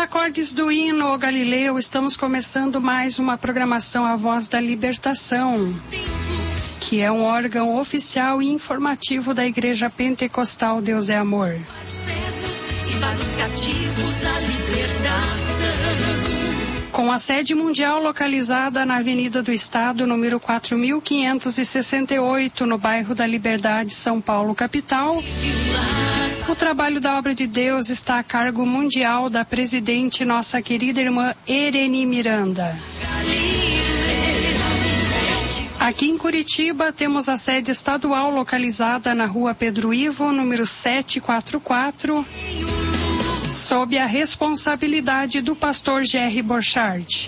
acordes do hino, ô Galileu, estamos começando mais uma programação A Voz da Libertação, que é um órgão oficial e informativo da Igreja Pentecostal Deus é Amor. Para os cegos e para os cativos a libertação. Com a sede mundial localizada na Avenida do Estado, número 4568, no bairro da Liberdade, São Paulo, capital. O trabalho da obra de Deus está a cargo mundial da presidente, nossa querida irmã Ereni Miranda. Aqui em Curitiba temos a sede estadual localizada na rua Pedro Ivo, número 744, sob a responsabilidade do pastor Jerry Borchardt.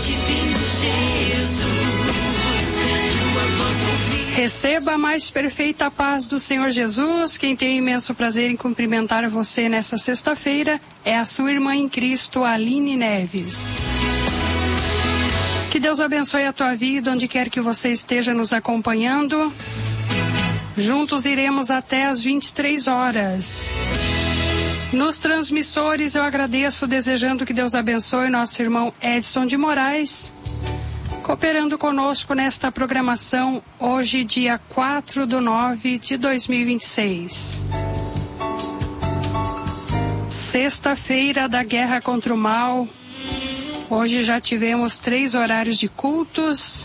Receba a mais perfeita paz do Senhor Jesus. Quem tem imenso prazer em cumprimentar você nessa sexta-feira é a sua irmã em Cristo, Aline Neves. Que Deus abençoe a tua vida, onde quer que você esteja nos acompanhando. Juntos iremos até às 23 horas. Nos transmissores eu agradeço, desejando que Deus abençoe nosso irmão Edson de Moraes, cooperando conosco nesta programação, hoje dia 4/9/2026. Sexta-feira da Guerra contra o Mal. Hoje já tivemos 3 horários de cultos.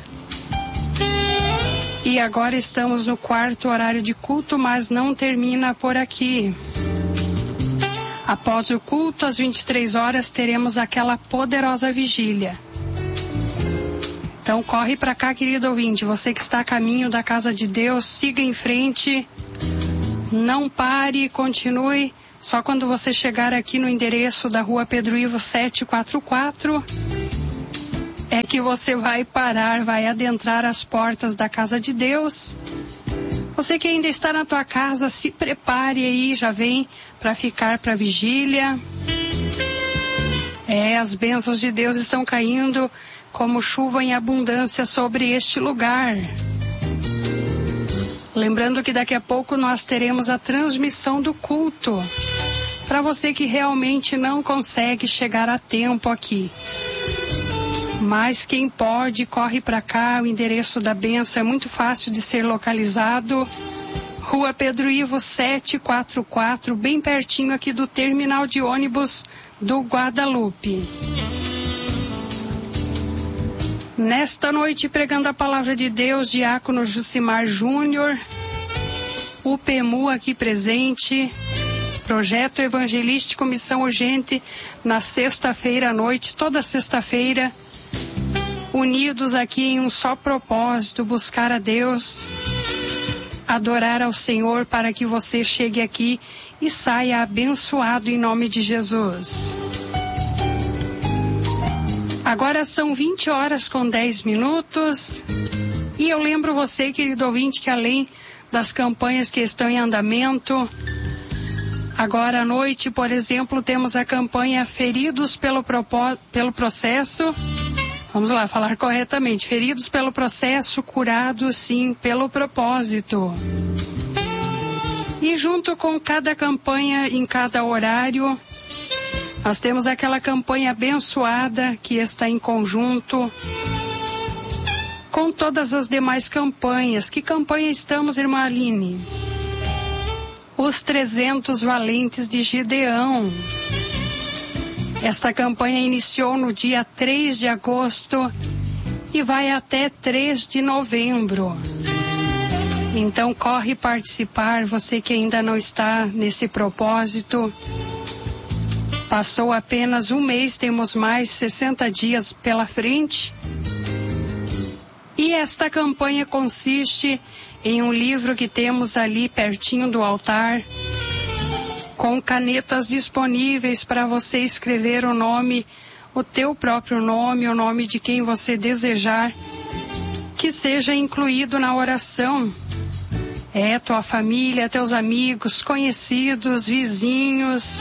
E agora estamos no 4º horário de culto, mas não termina por aqui. Após o culto, às 23 horas, teremos aquela poderosa vigília. Então corre para cá, querido ouvinte, você que está a caminho da casa de Deus, siga em frente, não pare, continue. Só quando você chegar aqui no endereço da rua Pedro Ivo 744, é que você vai parar, vai adentrar as portas da casa de Deus. Você que ainda está na tua casa, se prepare aí, já vem para ficar para a vigília. As bênçãos de Deus estão caindo como chuva em abundância sobre este lugar. Lembrando que daqui a pouco nós teremos a transmissão do culto, para você que realmente não consegue chegar a tempo aqui. Mas quem pode, corre para cá, o endereço da bênção é muito fácil de ser localizado. Rua Pedro Ivo 744, bem pertinho aqui do terminal de ônibus do Guadalupe. Nesta noite, pregando a palavra de Deus, diácono Jucimar Júnior, o PEMU aqui presente, Projeto Evangelístico Missão Urgente, na sexta-feira à noite, toda sexta-feira, unidos aqui em um só propósito, buscar a Deus, adorar ao Senhor, para que você chegue aqui e saia abençoado em nome de Jesus. Agora são 20 horas com 10 minutos e eu lembro você, querido ouvinte, que além das campanhas que estão em andamento, agora à noite, por exemplo, temos a campanha Feridos pelo Processo. Vamos lá, falar corretamente. Feridos pelo processo, curados sim pelo propósito. E junto com cada campanha, em cada horário, nós temos aquela campanha abençoada que está em conjunto com todas as demais campanhas. Que campanha estamos, irmã Aline? Os 300 valentes de Gideão. Esta campanha iniciou no dia 3 de agosto e vai até 3 de novembro. Então corre participar, você que ainda não está nesse propósito. Passou apenas um mês, temos mais 60 dias pela frente. E esta campanha consiste em um livro que temos ali pertinho do altar, com canetas disponíveis para você escrever o nome, o teu próprio nome, o nome de quem você desejar que seja incluído na oração. Tua família, teus amigos, conhecidos, vizinhos,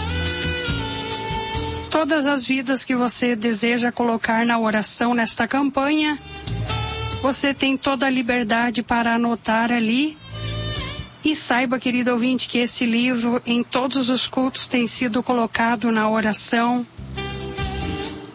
todas as vidas que você deseja colocar na oração nesta campanha, você tem toda a liberdade para anotar ali. E saiba, querido ouvinte, que esse livro em todos os cultos tem sido colocado na oração.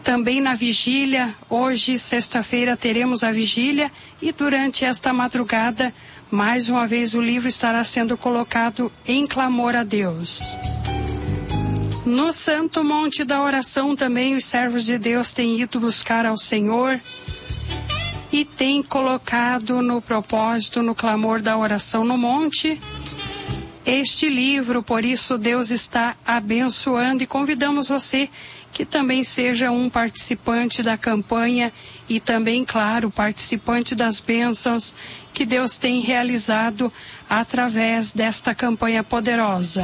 Também na vigília, hoje, sexta-feira, teremos a vigília e durante esta madrugada, mais uma vez o livro estará sendo colocado em clamor a Deus. No Santo Monte da Oração também os servos de Deus têm ido buscar ao Senhor e têm colocado no propósito, no clamor da oração no monte, este livro. Por isso Deus está abençoando e convidamos você que também seja um participante da campanha e também, claro, participante das bênçãos que Deus tem realizado através desta campanha poderosa.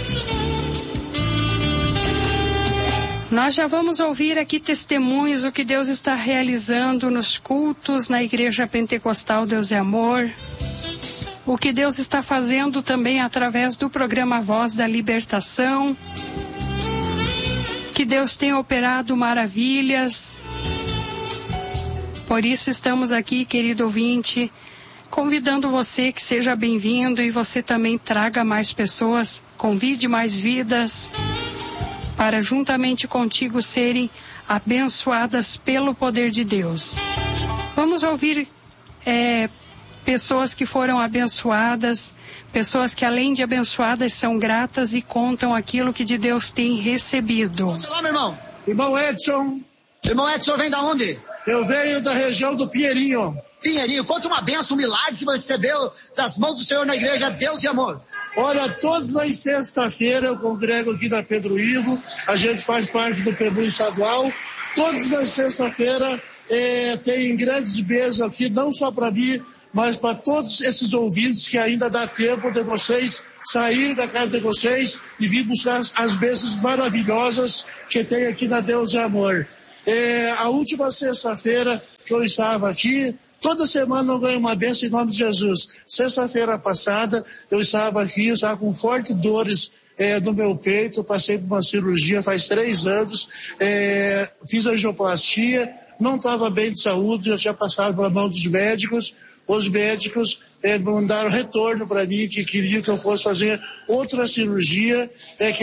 Nós já vamos ouvir aqui testemunhos do que Deus está realizando nos cultos na Igreja Pentecostal Deus é Amor. O que Deus está fazendo também através do programa Voz da Libertação. Que Deus tem operado maravilhas. Por isso estamos aqui, querido ouvinte, convidando você que seja bem-vindo e você também traga mais pessoas, convide mais vidas, para juntamente contigo serem abençoadas pelo poder de Deus. Vamos ouvir pessoas que foram abençoadas, pessoas que além de abençoadas são gratas e contam aquilo que de Deus tem recebido. Olá, meu irmão. Irmão Edson. Irmão Edson, vem da onde? Eu venho da região do Pinheirinho. Pinheirinho, conte uma bênção, um milagre que você recebeu das mãos do Senhor na Igreja Deus e Amor. Olha, todas as sextas-feiras eu congrego aqui na Pedro Ivo, a gente faz parte do PEBU estadual. Todas as sextas-feiras tem grandes beijos aqui, não só para mim, mas para todos esses ouvintes que ainda dá tempo de vocês sair da casa de vocês e vir buscar as bênçãos maravilhosas que tem aqui na Deus e Amor. A última sexta-feira que eu estava aqui, toda semana eu ganho uma bênção em nome de Jesus. Sexta-feira passada eu estava aqui, eu estava com fortes dores no meu peito, passei por uma cirurgia faz 3 anos, fiz angioplastia, não estava bem de saúde, eu tinha passado pela mão dos médicos. Os médicos mandaram retorno para mim que queriam que eu fosse fazer outra cirurgia, que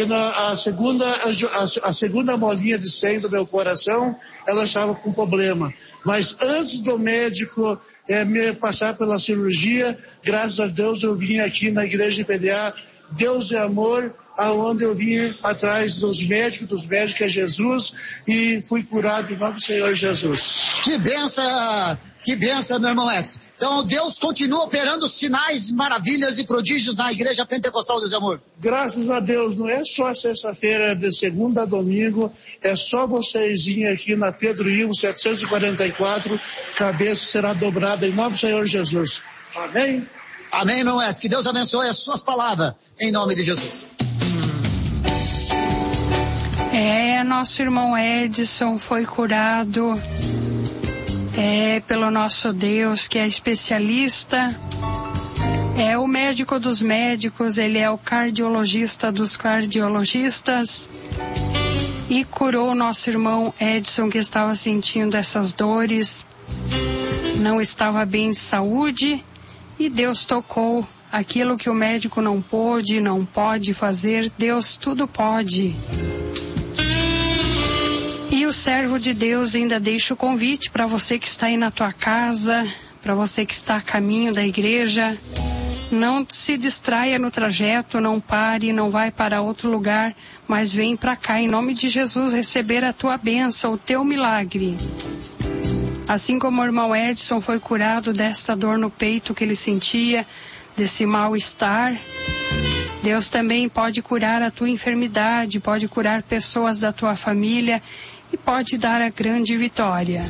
a segunda molinha de 100 do meu coração, ela estava com problema. Mas antes do médico me passar pela cirurgia, graças a Deus eu vim aqui na igreja de PDA, Deus é Amor, aonde eu vim atrás dos médicos que é Jesus, e fui curado em nome do Senhor Jesus. Que benção, meu irmão Edson. Então Deus continua operando sinais, maravilhas e prodígios na Igreja Pentecostal Deus e Amor. Graças a Deus, não é só sexta-feira, de segunda a domingo, é só vocês irem aqui na Pedro Ivo 744, cabeça será dobrada em nome do Senhor Jesus. Amém? Amém, irmão Edson. Que Deus abençoe as suas palavras, em nome de Jesus. Nosso irmão Edson foi curado pelo nosso Deus, que é especialista, é o médico dos médicos, ele é o cardiologista dos cardiologistas, e curou o nosso irmão Edson, que estava sentindo essas dores, não estava bem de saúde, e Deus tocou aquilo que o médico não pode fazer, Deus tudo pode. E o servo de Deus ainda deixa o convite para você que está aí na tua casa, para você que está a caminho da igreja. Não se distraia no trajeto, não pare, não vai para outro lugar, mas vem para cá em nome de Jesus receber a tua bênção, o teu milagre. Assim como o irmão Edson foi curado desta dor no peito que ele sentia, desse mal-estar, Deus também pode curar a tua enfermidade, pode curar pessoas da tua família e pode dar a grande vitória.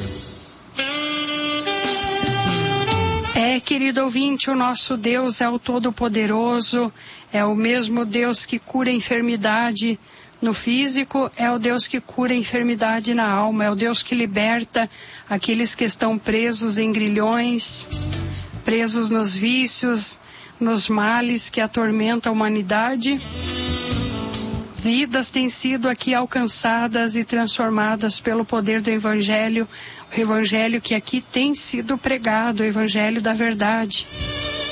Querido ouvinte, o nosso Deus é o Todo-Poderoso, é o mesmo Deus que cura a enfermidade no físico, é o Deus que cura a enfermidade na alma, é o Deus que liberta aqueles que estão presos em grilhões, presos nos vícios, nos males que atormentam a humanidade. Vidas têm sido aqui alcançadas e transformadas pelo poder do Evangelho, o Evangelho que aqui tem sido pregado, o Evangelho da verdade.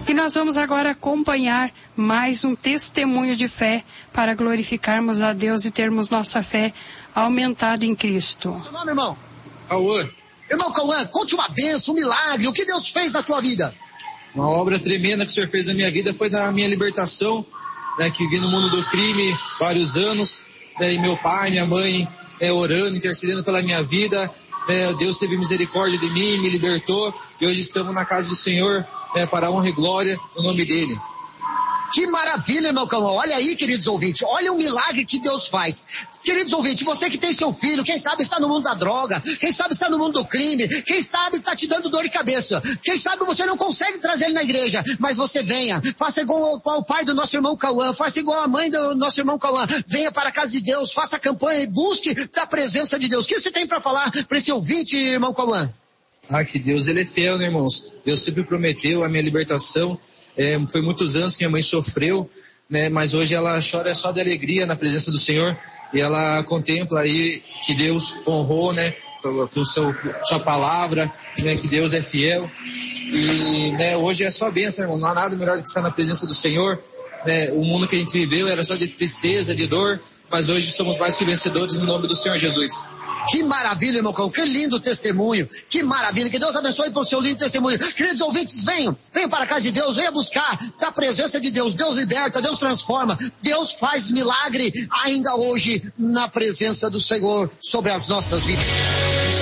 E nós vamos agora acompanhar mais um testemunho de fé para glorificarmos a Deus e termos nossa fé aumentada em Cristo. Seu nome, irmão? Cauã. Irmão Cauã, conte uma bênção, um milagre, o que Deus fez na tua vida? Uma obra tremenda que o Senhor fez na minha vida foi da minha libertação, né, que vi no mundo do crime vários anos, né, e meu pai, minha mãe, orando, intercedendo pela minha vida, Deus teve misericórdia de mim, me libertou, e hoje estamos na casa do Senhor, para a honra e glória no nome dele. Que maravilha, irmão Cauã. Olha aí, queridos ouvintes, olha o milagre que Deus faz. Queridos ouvintes, você que tem seu filho, quem sabe está no mundo da droga, quem sabe está no mundo do crime, quem sabe está te dando dor de cabeça, quem sabe você não consegue trazer ele na igreja, mas você venha, faça igual o pai do nosso irmão Cauã, faça igual a mãe do nosso irmão Cauã, venha para a casa de Deus, faça a campanha e busque da presença de Deus. O que você tem para falar para esse ouvinte, irmão Cauã? Que Deus, ele é fiel, né, irmãos? Deus sempre prometeu a minha libertação. Foi muitos anos que minha mãe sofreu, né? Mas hoje ela chora só de alegria na presença do Senhor, e ela contempla aí que Deus honrou, né, com sua palavra, né, que Deus é fiel, e, né, hoje é só bênção, irmão. Não há nada melhor do que estar na presença do Senhor, né? O mundo que a gente viveu era só de tristeza, de dor, mas hoje somos mais que vencedores no nome do Senhor Jesus. Que maravilha, irmão Cauã, que lindo testemunho, que maravilha, que Deus abençoe por seu lindo testemunho. Queridos ouvintes, venham para a casa de Deus, venham buscar da presença de Deus. Deus liberta, Deus transforma, Deus faz milagre ainda hoje na presença do Senhor sobre as nossas vidas.